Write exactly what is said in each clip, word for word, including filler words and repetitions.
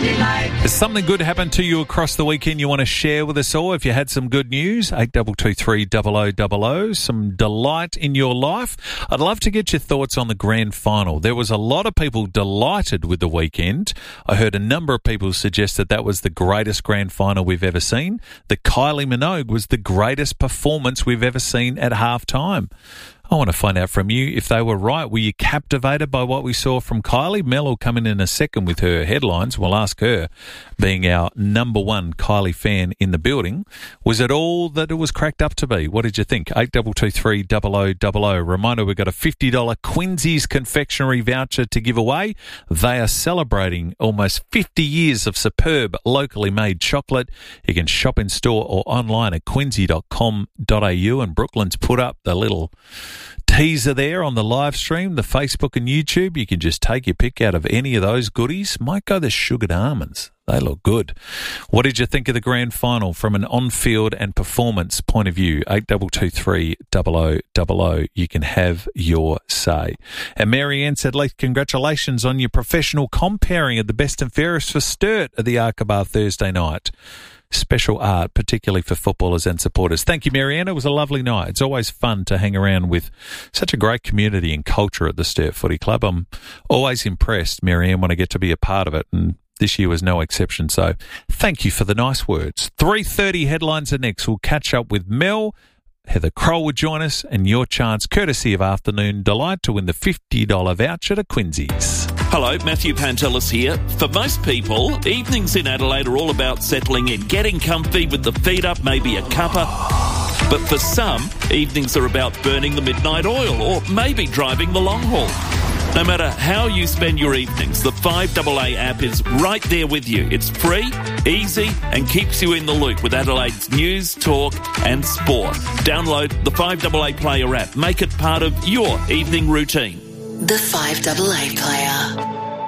Has something good happened to you across the weekend you want to share with us all? If you had some good news, eight two two three double oh double oh, some delight in your life. I'd love to get your thoughts on the grand final. There was a lot of people delighted with the weekend. I heard a number of people suggest that that was the greatest grand final we've ever seen. That Kylie Minogue was the greatest performance we've ever seen at halftime. I want to find out from you if they were right. Were you captivated by what we saw from Kylie? Mel will come in in a second with her headlines. We'll ask her, being our number one Kylie fan in the building, was it all that it was cracked up to be? What did you think? eight two two three double oh double oh. Reminder, we've got a fifty dollars Quincy's confectionery voucher to give away. They are celebrating almost fifty years of superb locally made chocolate. You can shop in store or online at quincy dot com dot a u, and Brooklyn's put up the little teaser there on the live stream, the Facebook and YouTube. You can just take your pick out of any of those goodies. Might go the sugared almonds. They look good. What did you think of the grand final from an on-field and performance point of view? eight two two three double oh double oh. You can have your say. And Mary Ann said, Leith, congratulations on your professional comparing of the best and fairest for Sturt at the Arkabar Thursday night. Special art, particularly for footballers and supporters. Thank you, Marianne. It was a lovely night. It's always fun to hang around with such a great community and culture at the Sturt Footy Club. I'm always impressed, Marianne, when I get to be a part of it, and this year was no exception. So thank you for the nice words. three thirty headlines are next. We'll catch up with Mel. Heather Kroll will join us, and your chance, courtesy of Afternoon Delight, to win the fifty dollars voucher to Quincy's. Hello, Matthew Pantelis here. For most people, evenings in Adelaide are all about settling in, getting comfy with the feet up, maybe a cuppa. But for some, evenings are about burning the midnight oil or maybe driving the long haul. No matter how you spend your evenings, the five A A app is right there with you. It's free, easy, and keeps you in the loop with Adelaide's news, talk, and sport. Download the five A A Player app. Make it part of your evening routine. The five A A Player.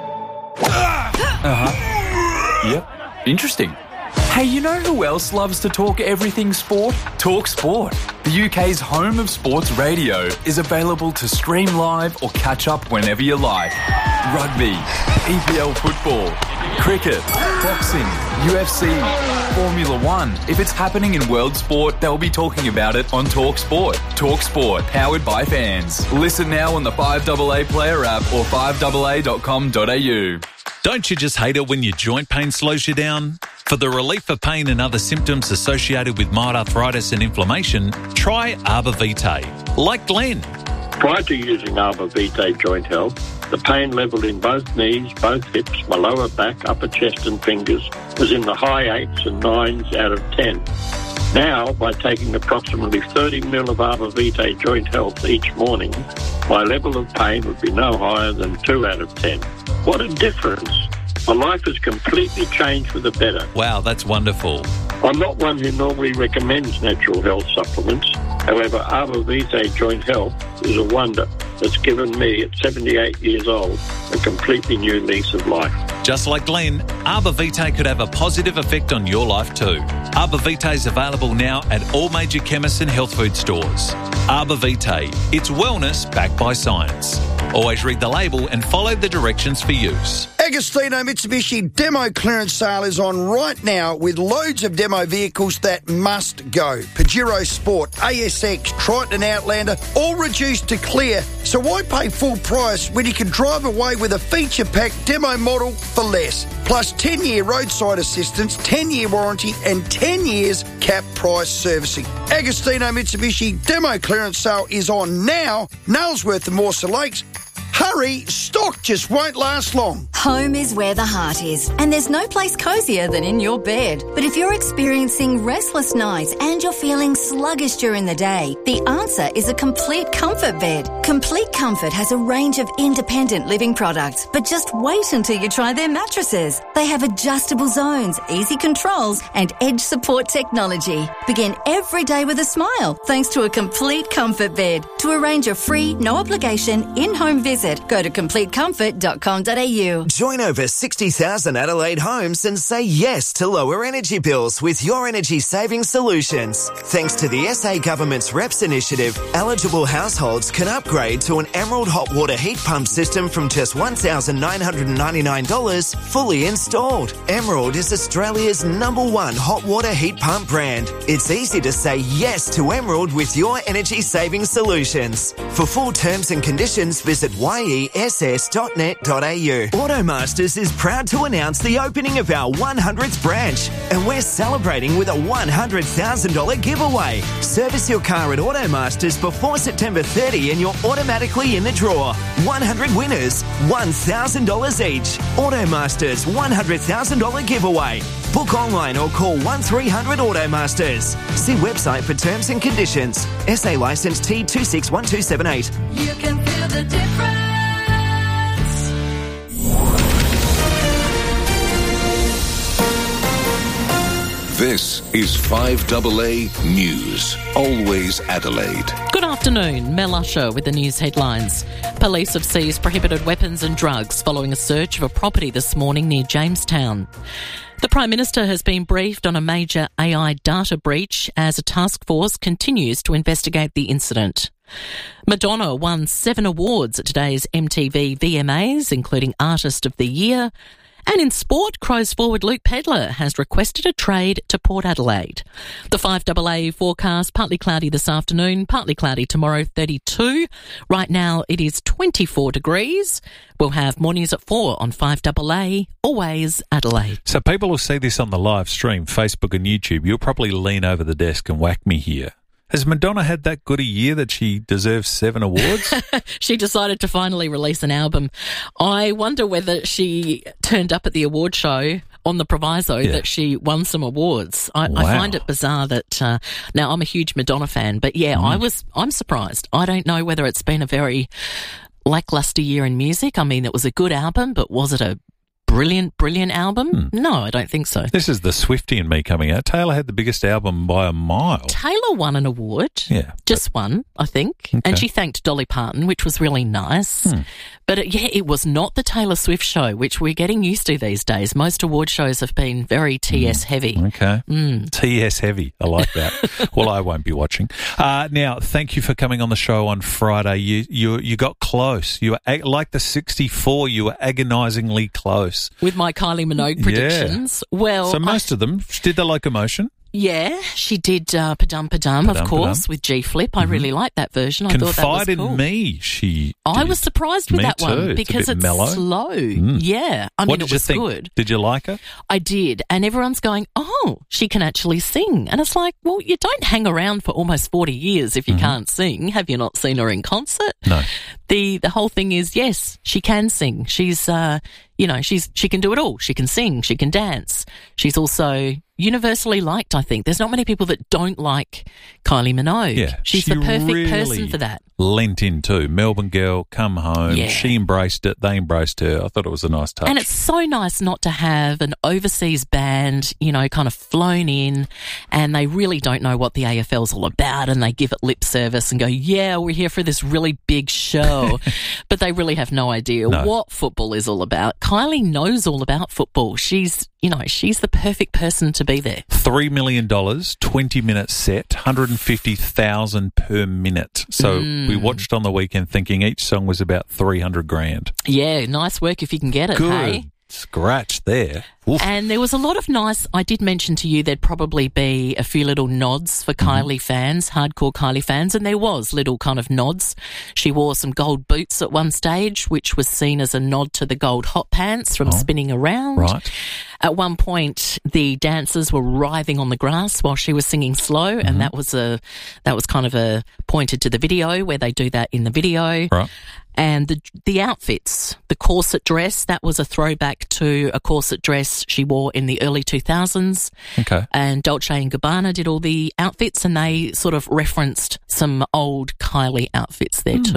Uh-huh. Yep. Interesting. Hey, you know who else loves to talk everything sport? Talk Sport. The U K's home of sports radio is available to stream live or catch up whenever you like. Rugby, E P L football, cricket, boxing, U F C, Formula One. If it's happening in world sport, they'll be talking about it on Talk Sport. Talk Sport, powered by fans. Listen now on the five A A Player app or five A A dot com dot a u. Don't you just hate it when your joint pain slows you down? For the relief of pain and other symptoms associated with mild arthritis and inflammation, try Arbor Vitae. Like Glenn. Prior to using Arbor Vitae Joint Health, the pain level in both knees, both hips, my lower back, upper chest and fingers was in the high eights and nines out of ten. Now, by taking approximately thirty mil of Arbor Vitae Joint Health each morning, my level of pain would be no higher than two out of ten. What a difference. My life has completely changed for the better. Wow, that's wonderful. I'm not one who normally recommends natural health supplements. However, Arbor Vitae Joint Health is a wonder that's given me, at seventy-eight years old, a completely new lease of life. Just like Glenn, Arbor Vitae could have a positive effect on your life too. Arbor Vitae is available now at all major chemists and health food stores. Arbor Vitae, it's wellness backed by science. Always read the label and follow the directions for use. Agostino Mitsubishi demo clearance sale is on right now with loads of demo vehicles that must go. Pajero Sport, A S X, Triton Outlander, all reduced to clear. So why pay full price when you can drive away with a feature-packed demo model for less? Plus ten-year roadside assistance, ten-year warranty and ten years cap price servicing. Agostino Mitsubishi demo clearance sale is on now. Nailsworth and Morse Lakes. Hurry, stock just won't last long. Home is where the heart is, and there's no place cosier than in your bed. But if you're experiencing restless nights and you're feeling sluggish during the day, the answer is a Complete Comfort bed. Complete Comfort has a range of independent living products, but just wait until you try their mattresses. They have adjustable zones, easy controls, and edge support technology. Begin every day with a smile thanks to a Complete Comfort bed. To arrange a free, no obligation, in-home visit, Go to complete comfort dot com dot a u. Join over sixty thousand Adelaide homes and say yes to lower energy bills with Your Energy Saving Solutions. Thanks to the S A Government's R E P S initiative, eligible households can upgrade to an Emerald hot water heat pump system from just one thousand nine hundred ninety-nine dollars fully installed. Emerald is Australia's number one hot water heat pump brand. It's easy to say yes to Emerald with Your Energy Saving Solutions. For full terms and conditions, visit y e s s dot net dot a u. Automasters is proud to announce the opening of our one hundredth branch, and we're celebrating with a one hundred thousand dollars giveaway. Service your car at Automasters before September thirtieth and you're automatically in the draw. one hundred winners, one thousand dollars each. Automasters one hundred thousand dollars giveaway. Book online or call one three hundred Automasters. See website for terms and conditions. S A licence T two six one two seven eight. You can feel the difference. This is five A A News. Always Adelaide. Good afternoon. Mel Usher with the news headlines. Police have seized prohibited weapons and drugs following a search of a property this morning near Jamestown. The Prime Minister has been briefed on a major A I data breach as a task force continues to investigate the incident. Madonna won seven awards at today's M T V V M As, including Artist of the Year. And in sport, Crows forward Luke Pedler has requested a trade to Port Adelaide. The five A A forecast, partly cloudy this afternoon, partly cloudy tomorrow, thirty-two. Right now it is twenty-four degrees. We'll have mornings at four on five A A, always Adelaide. So people will see this on the live stream, Facebook and YouTube. You'll probably lean over the desk and whack me here. Has Madonna had that good a year that she deserves seven awards? She decided to finally release an album. I wonder whether she turned up at the award show on the proviso yeah. that she won some awards. I, wow. I find it bizarre that, uh, now I'm a huge Madonna fan, but yeah, mm. I was, I'm surprised. I don't know whether it's been a very lackluster year in music. I mean, it was a good album, but was it a brilliant, brilliant album? Hmm. No, I don't think so. This is the Swiftie in me coming out. Taylor had the biggest album by a mile. Taylor won an award. Yeah. Just one, I think. Okay. And she thanked Dolly Parton, which was really nice. Hmm. But it, yeah, it was not the Taylor Swift show, which we're getting used to these days. Most award shows have been very T S heavy. Okay. Mm. T S heavy. I like that. Well, I won't be watching. Uh, now, thank you for coming on the show on Friday. You you you got close. You were ag- like the sixty-four. You were agonisingly close with my Kylie Minogue predictions. Yeah. Well, so most I, of them did the locomotion. Yeah, she did uh, Padum Padum, of course, Padum. with G Flip. Mm-hmm. I really liked that version. I Confide thought that was cool. in me, she I did. was surprised with me that too. one because it's, it's mellow. slow. Mm. Yeah, I what mean, did it you was think? good. Did you like her? I did, and everyone's going, oh, she can actually sing. And it's like, well, you don't hang around for almost forty years if you mm-hmm. can't sing. Have you not seen her in concert? No. The the whole thing is, yes, she can sing. She's, uh, you know, she's she can do it all. She can sing. She can dance. She's also universally liked, I think. There's not many people that don't like Kylie Minogue. Yeah, She's she the perfect really person for that. Lent in too. Melbourne girl, come home. Yeah. She embraced it. They embraced her. I thought it was a nice touch. And it's so nice not to have an overseas band, you know, kind of flown in and they really don't know what the A F L's all about and they give it lip service and go, yeah, we're here for this really big show. But they really have no idea no. what football is all about. Kylie knows all about football. She's, you know, she's the perfect person to be there. Three million dollars, twenty minute set, one hundred and fifty thousand per minute. So mm. we watched on the weekend, thinking each song was about three hundred grand. Yeah, nice work if you can get it. Good hey? Scratch there. Oof. And there was a lot of nice, I did mention to you there'd probably be a few little nods for mm-hmm. Kylie fans, hardcore Kylie fans, and there was little kind of nods. She wore some gold boots at one stage, which was seen as a nod to the gold hot pants from oh, spinning around. Right. At one point, the dancers were writhing on the grass while she was singing slow, mm-hmm. and that was a that was kind of a pointed to the video where they do that in the video. Right. And the the outfits, the corset dress, that was a throwback to a corset dress she wore in the early two thousands. Okay. And Dolce and Gabbana did all the outfits and they sort of referenced some old Kylie outfits there mm. too.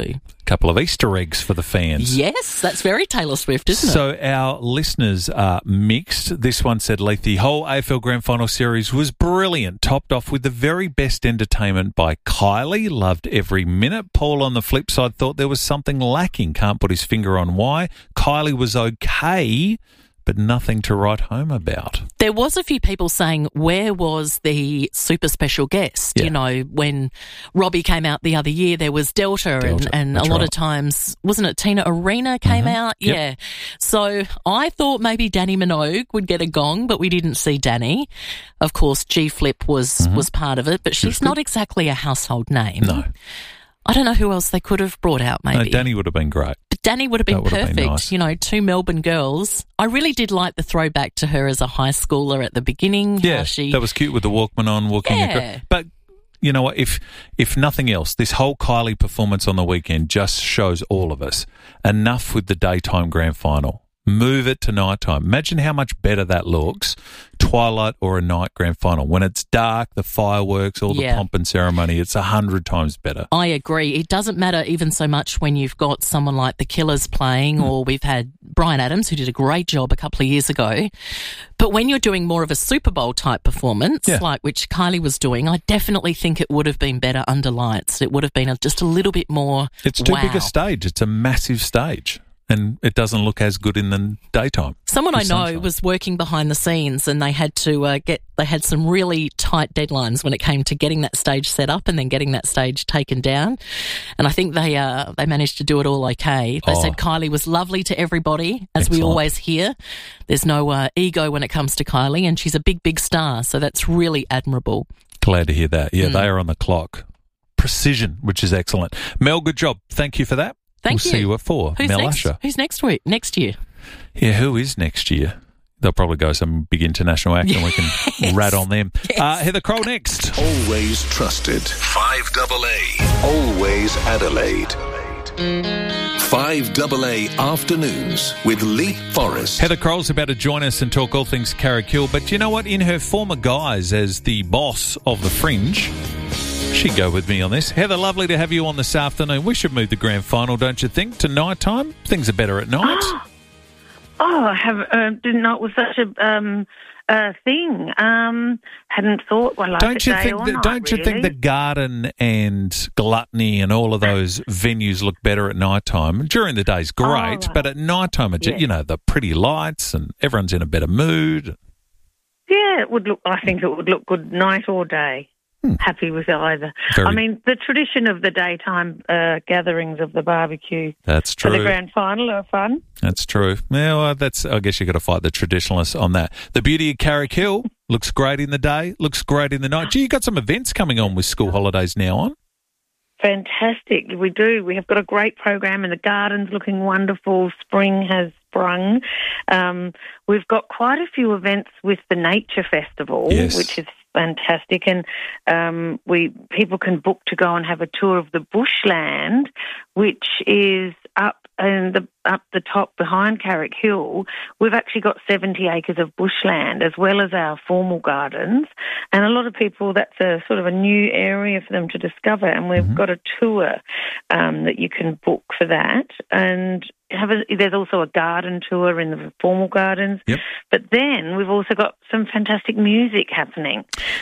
couple of Easter eggs for the fans. Yes, that's very Taylor Swift, isn't so it? So our listeners are mixed. This one said, Leith, the whole A F L Grand Final series was brilliant, topped off with the very best entertainment by Kylie. Loved every minute. Paul on the flip side thought there was something lacking. Can't put his finger on why. Kylie was okay, but nothing to write home about. There was a few people saying, where was the super special guest? Yeah. You know, when Robbie came out the other year, there was Delta, Delta, and, and a lot right. of times, wasn't it Tina Arena came mm-hmm. out? Yep. Yeah. So I thought maybe Danny Minogue would get a gong, but we didn't see Danny. Of course, G Flip was, mm-hmm. was part of it, but she's not exactly a household name. No. I don't know who else they could have brought out, maybe. No, Danny would have been great. But Danny would have been That would have perfect. been nice. You know, two Melbourne girls. I really did like the throwback to her as a high schooler at the beginning. Yeah, how she, that was cute with the Walkman on, walking Yeah. across. But you know what? If if nothing else, this whole Kylie performance on the weekend just shows all of us enough with the daytime grand final. Move it to nighttime. Imagine how much better that looks, twilight or a night grand final. When it's dark, the fireworks, all the Yeah. pomp and ceremony, it's a hundred times better. I agree. It doesn't matter even so much when you've got someone like the Killers playing, Mm. or we've had Bryan Adams, who did a great job a couple of years ago. But when you're doing more of a Super Bowl type performance, Yeah. like which Kylie was doing, I definitely think it would have been better under lights. It would have been a, just a little bit more. It's too wow. big a stage. It's a massive stage. And it doesn't look as good in the daytime. Someone I The know sunshine. was working behind the scenes, and they had to uh, get. They had some really tight deadlines when it came to getting that stage set up and then getting that stage taken down. And I think they uh, they managed to do it all okay. They Oh. said Kylie was lovely to everybody, as Excellent. we always hear. There's no uh, ego when it comes to Kylie, and she's a big, big star. So that's really admirable. Glad to hear that. Yeah, Mm. they are on the clock. Precision, which is excellent. Mel, good job. Thank you for that. Thank we'll you. see you at four. Who's Mel next? Usher. Who's next week? Next year? Yeah, who is next year? They'll probably go some big international act and we can Yes. rat on them. Yes. Uh, Heather Kroll next. Always trusted. five double A. Always Adelaide. five double A Afternoons with Leith Forrest. Heather Kroll's about to join us and talk all things Carrick-Hill, but you know what? In her former guise as the boss of the Fringe, she'd go with me on this. Heather, lovely to have you on this afternoon. We should move the grand final, don't you think, to night time? Things are better at night. Oh, I have uh, didn't know it was such a um, uh, thing. Um, hadn't thought one like Don't you day think or that? night, Don't you think really. the Garden and Gluttony and all of those venues look better at night time? During the day's great, right. but at night time, Yeah. you know, the pretty lights and everyone's in a better mood. Yeah, it would look. I think it would look good night or day. Hmm. Happy with either. Very- I mean, the tradition of the daytime uh, gatherings of the barbecue That's for the true. grand final are fun. That's true. Well, uh, that's. I guess you got to fight the traditionalists on that. The beauty of Carrick-Hill looks great in the day, looks great in the night. Gee, you got some events coming on with school holidays now on. Fantastic. We do. We have got a great program and the garden's looking wonderful. Spring has sprung. Um, we've got quite a few events with the Nature Festival, Yes. which is fantastic. And um, we people can book to go and have a tour of the bushland, which is up in the up the top behind Carrick-Hill. We've actually got seventy acres of bushland as well as our formal gardens. And a lot of people, that's a sort of a new area for them to discover. And we've Mm-hmm. got a tour um, that you can book for that. And have a, there's also a garden tour in the formal gardens. Yep. But then we've also got some fantastic music happening.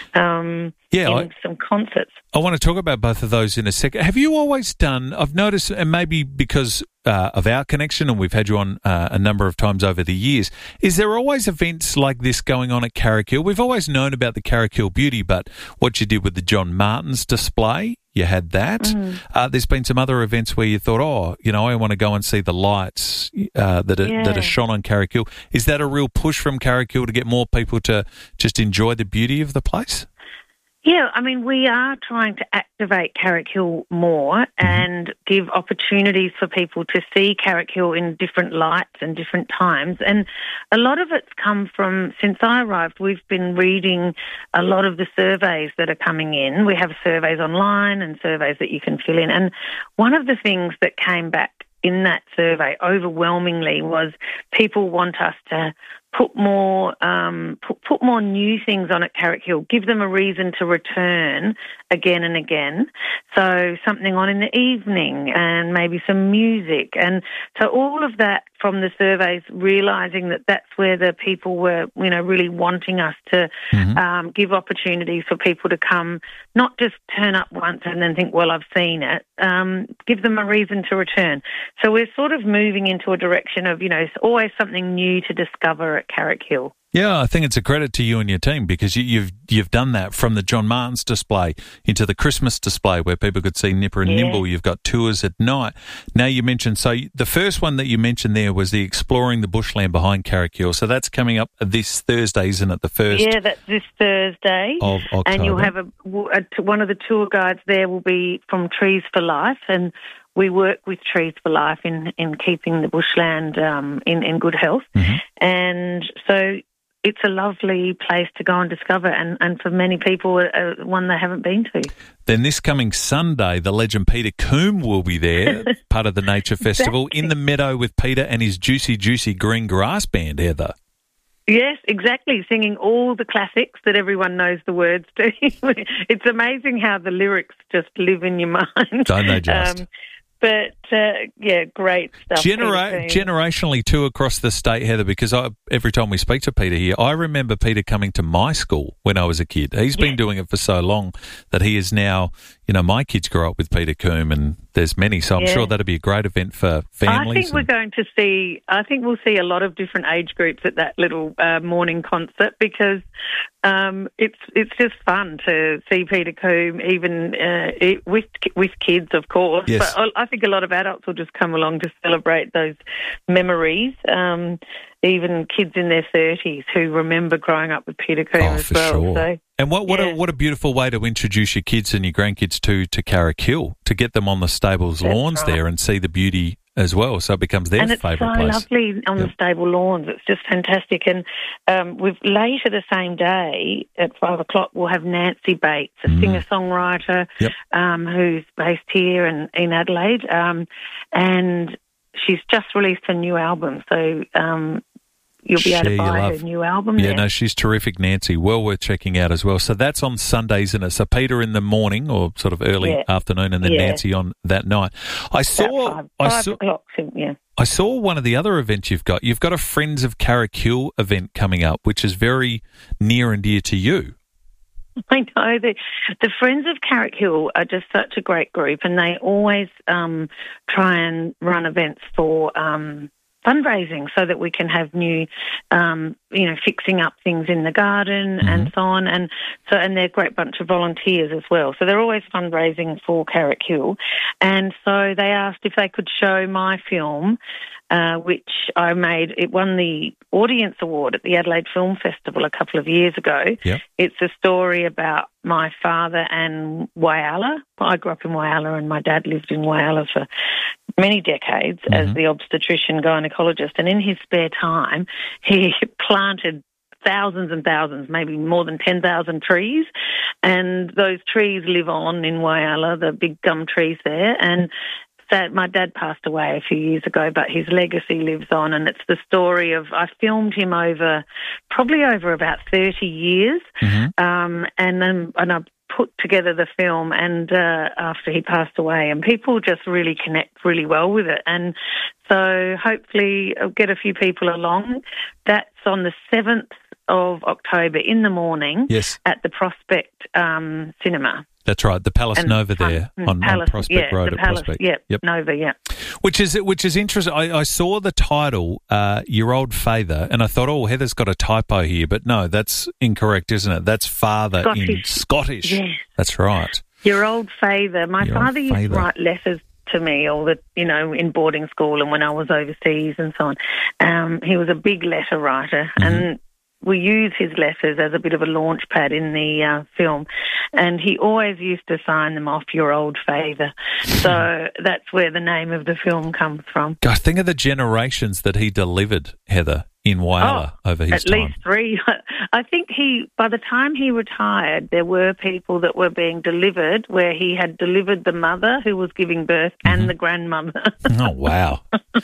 Um, Yeah, in I- some concerts. I want to talk about both of those in a second. Have you always done, I've noticed, and maybe because uh, of our connection, and we've had you on uh, a number of times over the years, is there always events like this going on at Carrick-Hill? We've always known about the Carrick-Hill Beauty, but what you did with the John Martins display, you had that. Mm. Uh, there's been some other events where you thought, oh, you know, I want to go and see the lights uh, that are, Yeah. that are shone on Carrick-Hill. Is that a real push from Carrick-Hill to get more people to just enjoy the beauty of the place? Yeah, I mean, we are trying to activate Carrick-Hill more and give opportunities for people to see Carrick-Hill in different lights and different times. And a lot of it's come from, since I arrived, we've been reading a lot of the surveys that are coming in. We have surveys online and surveys that you can fill in. And one of the things that came back in that survey overwhelmingly was people want us to put more um, put, put more new things on at Carrick Hill, give them a reason to return again and again. So something on in the evening and maybe some music. And so all of that from the surveys, realising that that's where the people were, you know, really wanting us to mm-hmm. um, give opportunities for people to come, not just turn up once and then think, well, I've seen it, um, give them a reason to return. So we're sort of moving into a direction of, you know, always something new to discover at Carrick Hill. Yeah, I think it's a credit to you and your team because you, you've you've done that from the John Martin's display into the Christmas display where people could see Nipper and yeah. Nimble. You've got tours at night. Now you mentioned, so the first one that you mentioned there was the Exploring the Bushland behind Carrick Hill. So that's coming up this Thursday, isn't it? The first Yeah, that's this Thursday. Of October. And you'll have a, a, one of the tour guides there will be from Trees for Life, and we work with Trees for Life in, in keeping the bushland um, in, in good health. Mm-hmm. And so it's a lovely place to go and discover, and, and for many people, uh, one they haven't been to. Then this coming Sunday, the legend Peter Coombe will be there, part of the Nature Festival, exactly. in the meadow with Peter and his Juicy Juicy Green Grass Band, Heather. Yes, exactly, singing all the classics that everyone knows the words to. It's amazing how the lyrics just live in your mind. Don't they just? Um, But, uh, yeah, great stuff. Genera- generationally, too, across the state, Heather, because I, every time we speak to Peter here, I remember Peter coming to my school when I was a kid. He's been yeah. doing it for so long that he is now, you know, my kids grow up with Peter Coombe, and there's many, so I'm yeah. sure that'll be a great event for families. I think and- we're going to see, I think we'll see a lot of different age groups at that little uh, morning concert because um, it's it's just fun to see Peter Coombe, even uh, it, with with kids, of course. Yes. But I think a lot of adults will just come along to celebrate those memories. Um, even kids in their thirties who remember growing up with Peter Coombe oh, as for well. Sure. So, and what what yeah. a what a beautiful way to introduce your kids and your grandkids to to Carrick Hill, to get them on the stables That's lawns right. there and see the beauty as well, so it becomes their and it's favourite so place. lovely on Yep. the stable lawns. It's just fantastic. And um, we've later the same day at five o'clock we'll have Nancy Bates, a Mm. singer-songwriter Yep. um, who's based here in, in Adelaide, um, and she's just released a new album. So um, you'll be able Share to Your buy Love. her new album. Yeah, there. no, she's terrific, Nancy. Well worth checking out as well. So that's on Sundays, isn't it? So Peter in the morning or sort of early Yeah. afternoon, and then Yeah. Nancy on that night. I About saw, five, I five saw, o'clock. So, yeah. I saw one of the other events you've got. You've got a Friends of Carrick Hill event coming up, which is very near and dear to you. I know the the Friends of Carrick Hill are just such a great group, and they always um, try and run events for um, fundraising so that we can have new, um, you know, fixing up things in the garden Mm-hmm. and so on. And so, and they're a great bunch of volunteers as well. So they're always fundraising for Carrick Hill. And so they asked if they could show my film, uh, which I made. It won the Audience Award at the Adelaide Film Festival a couple of years ago. Yep. It's a story about my father and Whyalla. I grew up in Whyalla and my dad lived in Whyalla for many decades Mm-hmm. as the obstetrician gynecologist. And in his spare time, he planted thousands and thousands, maybe more than ten thousand trees. And those trees live on in Whyalla, the big gum trees there. And so my dad passed away a few years ago, but his legacy lives on, and it's the story of, I filmed him over, probably over about thirty years, Mm-hmm. um, and then and I put together the film and uh, after he passed away, and people just really connect really well with it. And so hopefully I'll get a few people along. That's on the seventh of October in the morning Yes. at the Prospect um, Cinema. That's right, the Palace And Nova fun- there mm, on, Palace, on Prospect yeah, Road the at Palace, Prospect. Yeah, Yep. Nova, yeah. Which is which is interesting. I, I saw the title, uh, Your Old Father, and I thought, oh, Heather's got a typo here, but no, that's incorrect, isn't it? That's father in Scottish. Scottish. Yes. That's right. Your old father. My Your old father used to father. write letters to me all the, you know, in boarding school and when I was overseas and so on. Um, he was a big letter writer, Mm-hmm. and we use his letters as a bit of a launch pad in the uh, film. And he always used to sign them off, Your Old Father. So that's where the name of the film comes from. Gosh, think of the generations that he delivered, Heather, in Whyalla oh, over his at time. At least three. I think he, by the time he retired, there were people that were being delivered where he had delivered the mother who was giving birth mm-hmm. and the grandmother. Oh, wow.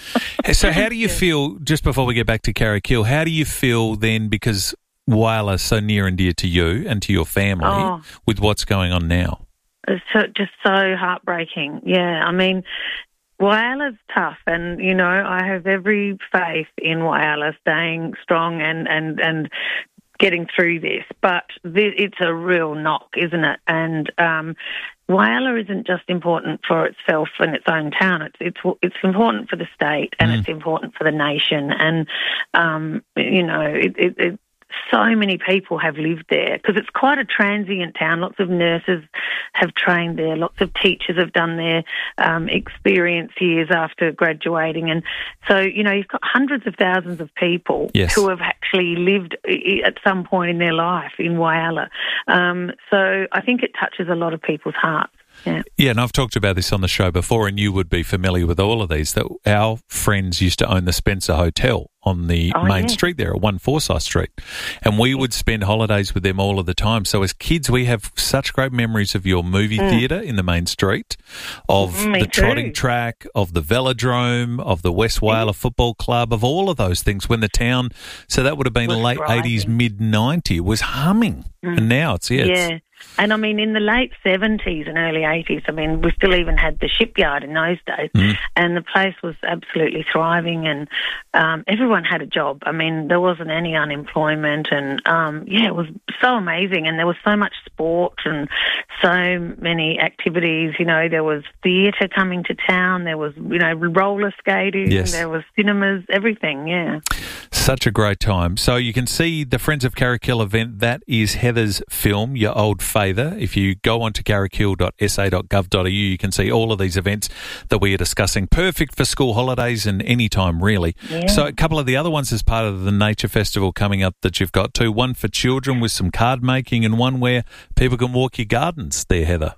So how do you feel, just before we get back to Carrickhill, how do you feel then, because Whyalla is so near and dear to you and to your family, oh. with what's going on now? It's so, just so heartbreaking. Yeah, I mean, Whyalla's tough, and, you know, I have every faith in Whyalla staying strong and, and, and getting through this, but th- it's a real knock, isn't it? And um, Whyalla isn't just important for itself and its own town. It's it's it's important for the state, and mm. it's important for the nation. And, um, you know, it, it, it so many people have lived there because it's quite a transient town. Lots of nurses have trained there. Lots of teachers have done their um, experience years after graduating. And so, you know, you've got hundreds of thousands of people yes. who have actually lived at some point in their life in Whyalla. Um, so I think it touches a lot of people's hearts. Yeah. yeah, and I've talked about this on the show before, and you would be familiar with all of these, that our friends used to own the Spencer Hotel on the oh, main yeah. street there at one Forsyth Street, and we would spend holidays with them all of the time. So as kids, we have such great memories of your movie mm. theatre in the main street, of mm, the too. trotting track, of the velodrome, of the West Whyalla Football Club, of all of those things when the town, so that would have been was late thriving. eighties, mid nineties, was humming. Mm. And now it's, yeah. Yeah. It's, And, I mean, in the late seventies and early eighties, I mean, we still even had the shipyard in those days, mm. and the place was absolutely thriving, and um, everyone had a job. I mean, there wasn't any unemployment, and, um, yeah, it was so amazing, and there was so much sport and so many activities. You know, there was theatre coming to town, there was, you know, roller skating, yes. there was cinemas, everything, yeah. Such a great time. So you can see the Friends of Carrickhill event. That is Heather's film, Your Old Favour. If you go on to carrickhill dot s a dot gov dot a u, you can see all of these events that we are discussing. Perfect for school holidays and any time, really. Yeah. So a couple of the other ones as part of the Nature Festival coming up that you've got too. One for children with some card making, and one where people can walk your gardens there, Heather.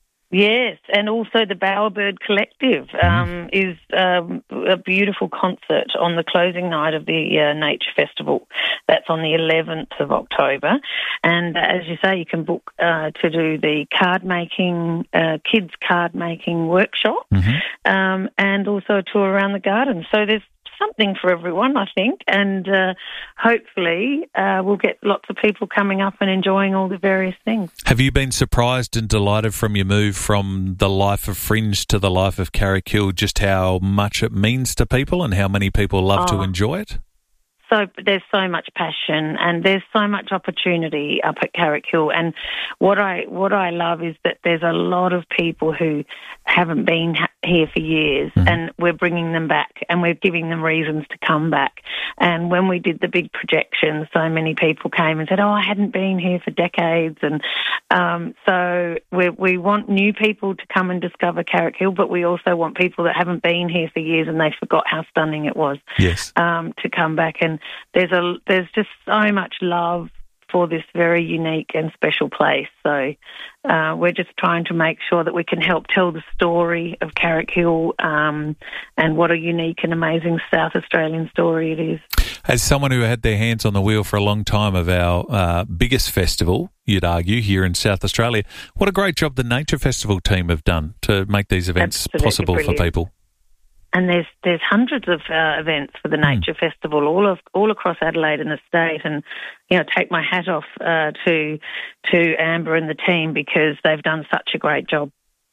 Yes, and also the Bowerbird Collective um, is um, a beautiful concert on the closing night of the uh, Nature Festival. That's on the eleventh of October. And uh, as you say, you can book uh, to do the card making, uh, kids card making workshop, mm-hmm. um, and also a tour around the garden. So there's something for everyone, I think, and uh, hopefully uh, we'll get lots of people coming up and enjoying all the various things. Have you been surprised and delighted from your move from the life of Fringe to the life of Carrickhill, just how much it means to people and how many people love oh. to enjoy it? So there's so much passion and there's so much opportunity up at Carrickhill. And what I what I love is that there's a lot of people who haven't been ha- here for years, mm-hmm. and we're bringing them back and we're giving them reasons to come back. And when we did the big projections, so many people came and said, "Oh, I hadn't been here for decades." And um, so we we want new people to come and discover Carrickhill, but we also want people that haven't been here for years and they forgot how stunning it was. Yes, um, to come back. And there's a there's just so much love for this very unique and special place. So uh, we're just trying to make sure that we can help tell the story of Carrickhill, um, and what a unique and amazing South Australian story it is. As someone who had their hands on the wheel for a long time of our uh, biggest festival, you'd argue, here in South Australia, what a great job the Nature Festival team have done to make these events Absolutely possible brilliant. for people. And there's there's hundreds of uh, events for the Nature mm. Festival all of all across Adelaide and the state, and you know, take my hat off uh, to to Amber and the team because they've done such a great job.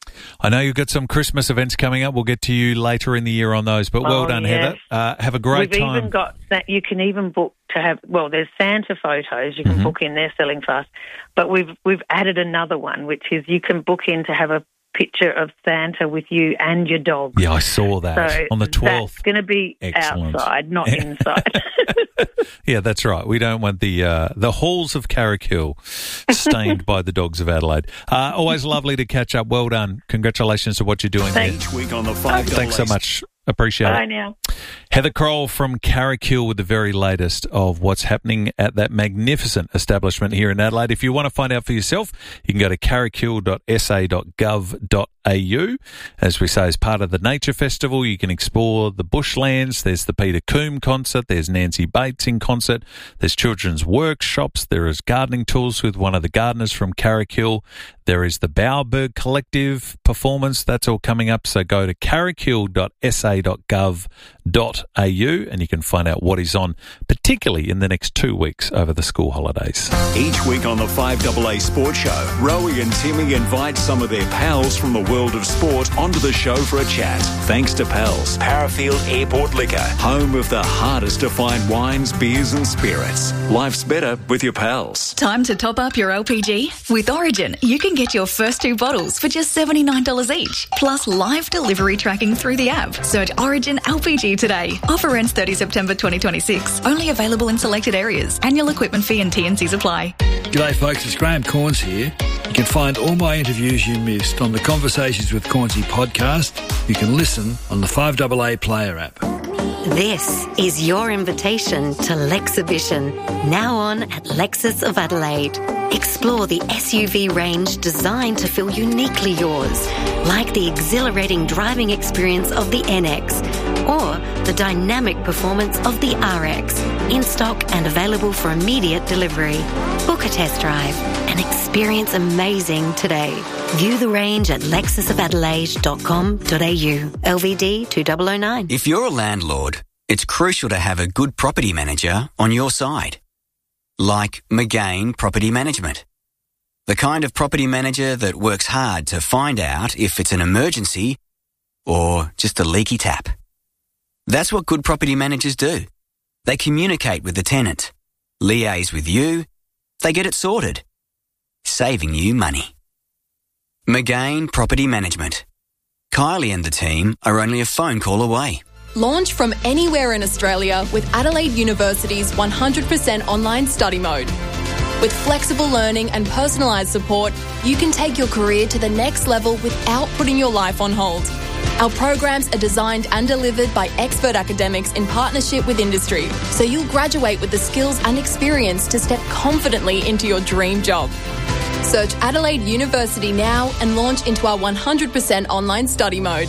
I know you've got some Christmas events coming up. We'll get to you later in the year on those, but well oh, done, yes. Heather. Uh, have a great We've time. We've even got that. You can even book to have. Well, there's Santa photos you can mm-hmm. book in. They're selling fast, but we've we've added another one, which is you can book in to have a picture of Santa with you and your dog. Yeah, I saw that so on the twelfth. That's going to be Excellent. outside, not inside. Yeah, that's right. We don't want the uh, the halls of Carrickhill stained by the dogs of Adelaide. Uh, always lovely to catch up. Well done. Congratulations to what you're doing Thanks. there. Each week on the five. Thanks so much. Appreciate Bye it. now. Heather Kroll from Carrickhill with the very latest of what's happening at that magnificent establishment here in Adelaide. If you want to find out for yourself, you can go to carrickhill dot s a dot gov dot a u. As we say, as part of the Nature Festival, you can explore the bushlands. There's the Peter Coombe concert. There's Nancy Bates in concert. There's children's workshops. There is gardening tools with one of the gardeners from Carrickhill. There is the Bauberg Collective performance. That's all coming up. So go to carrickhill dot s a dot gov dot a u and you can find out what is on, particularly in the next two weeks over the school holidays. Each week on the five A A Sports Show, Rowie and Timmy invite some of their pals from the world of sport onto the show for a chat. Thanks to Pals, Parafield Airport Liquor, home of the hardest to find wines, beers and spirits. Life's better with your pals. Time to top up your L P G? With Origin, you can get your first two bottles for just seventy-nine dollars each, plus live delivery tracking through the app. Search Origin L P G today. Offer ends thirtieth September twenty twenty-six. Only available in selected areas. Annual equipment fee and T and Cs apply. G'day folks, it's Graham Corns here. You can find all my interviews you missed on the Conversations with Cornsy podcast. You can listen on the five A A Player app. This is your invitation to Lexhibition, now on at Lexus of Adelaide. Explore the S U V range designed to feel uniquely yours, like the exhilarating driving experience of the N X or the dynamic performance of the R X, in stock and available for immediate delivery. Book a test drive and experience amazing today. View the range at lexus of adelaide dot com dot a u. L V D two thousand nine. If you're a landlord, it's crucial to have a good property manager on your side. Like McGain Property Management. The kind of property manager that works hard to find out if it's an emergency or just a leaky tap. That's what good property managers do. They communicate with the tenant, liaise with you, they get it sorted, saving you money. McGain Property Management. Kylie and the team are only a phone call away. Launch from anywhere in Australia with Adelaide University's one hundred percent online study mode. With flexible learning and personalised support, you can take your career to the next level without putting your life on hold. Our programs are designed and delivered by expert academics in partnership with industry, so you'll graduate with the skills and experience to step confidently into your dream job. Search Adelaide University now and launch into our one hundred percent online study mode.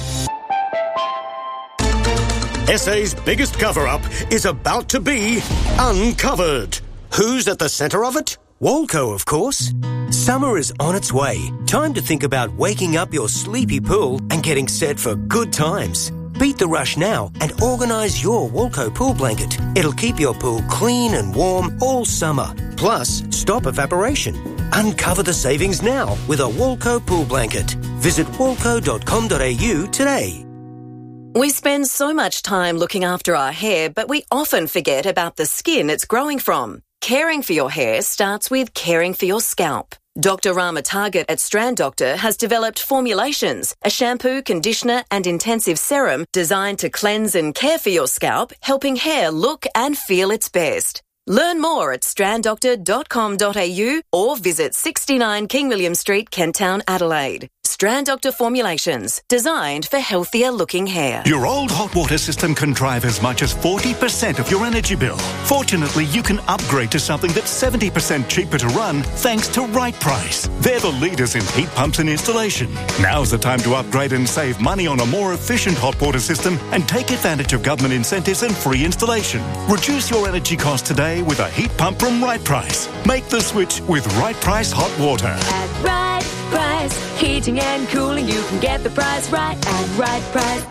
S A's biggest cover-up is about to be uncovered. Who's at the centre of it? Walco, of course. Summer is on its way. Time to think about waking up your sleepy pool and getting set for good times. Beat the rush now and organise your Walco pool blanket. It'll keep your pool clean and warm all summer. Plus, stop evaporation. Uncover the savings now with a Walco pool blanket. Visit walco dot com dot a u today. We spend so much time looking after our hair, but we often forget about the skin it's growing from. Caring for your hair starts with caring for your scalp. Doctor Rama Target at Strand Doctor has developed formulations, a shampoo, conditioner and intensive serum designed to cleanse and care for your scalp, helping hair look and feel its best. Learn more at strand doctor dot com dot a u or visit sixty-nine King William Street, Kent Town, Adelaide. Strand Doctor formulations, designed for healthier looking hair. Your old hot water system can drive as much as forty percent of your energy bill. Fortunately, you can upgrade to something that's seventy percent cheaper to run thanks to Right Price. They're the leaders in heat pumps and installation. Now's the time to upgrade and save money on a more efficient hot water system and take advantage of government incentives and free installation. Reduce your energy costs today with a heat pump from Right Price. Make the switch with Right Price Hot Water. At Right Price, heating and cooling, you can get the price right at Right Price.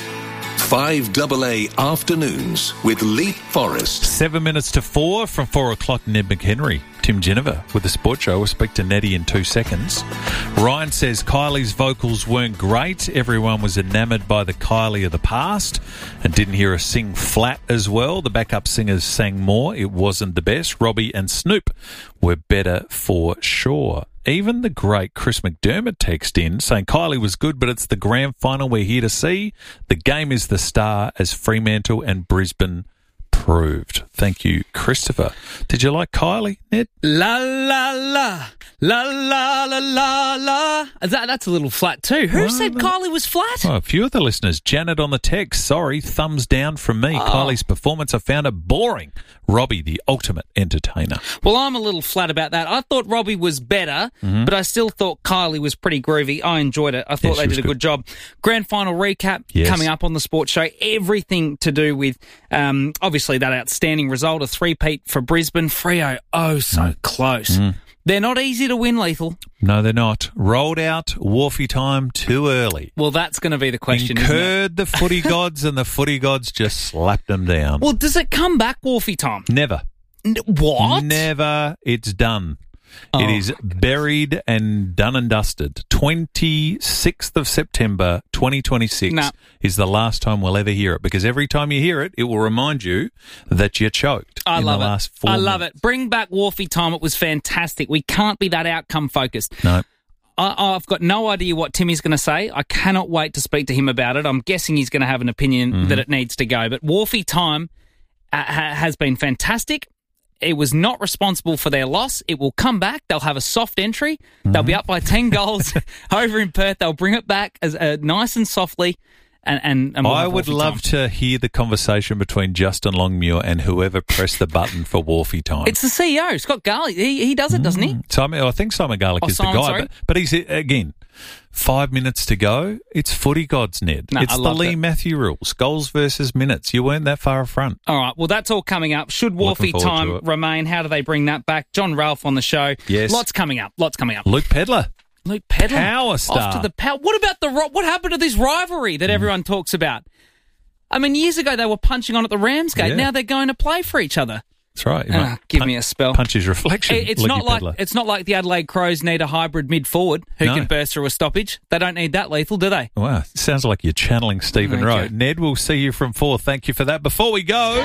five A A Afternoons with Leap Forrest. Seven minutes to four from four o'clock, Ned McHenry. Tim Geneva with the Sports Show. We'll speak to Neddy in two seconds. Ryan says Kylie's vocals weren't great. Everyone was enamoured by the Kylie of the past and didn't hear her sing flat as well. The backup singers sang more. It wasn't the best. Robbie and Snoop were better for sure. Even the great Chris McDermott texted in saying Kylie was good, but it's the grand final we're here to see. The game is the star as Fremantle and Brisbane improved. Thank you, Christopher. Did you like Kylie, Ned? La, la, la. La, la, la, la, la. That, that's a little flat too. Who Well, said Kylie was flat? Oh, a few of the listeners. Janet on the text. Sorry, thumbs down from me. Oh. Kylie's performance, I found it boring. Robbie, the ultimate entertainer. Well, I'm a little flat about that. I thought Robbie was better, Mhm. but I still thought Kylie was pretty groovy. I enjoyed it. I thought Yeah, she they was did a good. good job. Grand final recap Yes. coming up on the sports show. Everything to do with, um, obviously, that outstanding result, a three-peat for Brisbane. Freo, oh, so close. Mm. They're not easy to win, Lethal. No, they're not. Rolled out Wharfie time too early. Well, that's going to be the question, isn't it? Incurred the footy gods, and the footy gods just slapped them down. Well, does it come back, Wharfie time? Never. N- what? Never. It's done. Oh. It is buried and done and dusted. twenty-sixth of September, twenty twenty-six No. is the last time we'll ever hear it, because every time you hear it, it will remind you that you choked I in love the it. last four I love minutes. it. Bring back Wharfie time. It was fantastic. We can't be that outcome focused. No. I, I've got no idea what Timmy's going to say. I cannot wait to speak to him about it. I'm guessing he's going to have an opinion Mhm. that it needs to go. But Wharfie time uh, ha- has been fantastic. It was not responsible for their loss. It will come back. They'll have a soft entry. They'll be up by ten goals over in Perth. They'll bring it back as uh, nice and softly. And, and, and we'll I have would Wharfie love time. to hear the conversation between Justin Longmuir and whoever pressed the button for Wharfie time. It's the C E O, Scott Garley. He, he does it, doesn't he? Simon, I think Simon Garlick Oh, is Simon, the guy, sorry. but, but he's, again, five minutes to go. It's footy gods, Ned. No, it's I the loved Lee it. Matthew rules, goals versus minutes. You weren't that far up front. All right, well, that's all coming up. Should Looking Wharfie forward to time it. remain? How do they bring that back? John Ralph on the show. Yes. Lots coming up. Lots coming up. Luke Pedler. Luke Pedler. Power star. Off to the power. What about the ro- what happened to this rivalry that everyone talks about? I mean, years ago they were punching on at the Ramsgate. Yeah. Now they're going to play for each other. That's right. You Ah, might give pun- me a spell. Punch his reflection. It- It's Lukey not like Pedler. it's not like the Adelaide Crows need a hybrid mid forward who No. can burst through a stoppage. They don't need that, Lethal, do they? Wow, sounds like you're channeling Stephen Okay. Rowe. Ned, we'll see you from four. Thank you for that. Before we go...